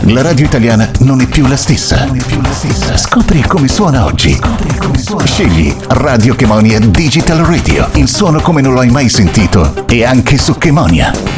La radio italiana non è più la stessa. Scopri come suona oggi. Scegli Radio Chemonia Digital Radio. Il suono come non l'hai mai sentito. E anche su Chemonia.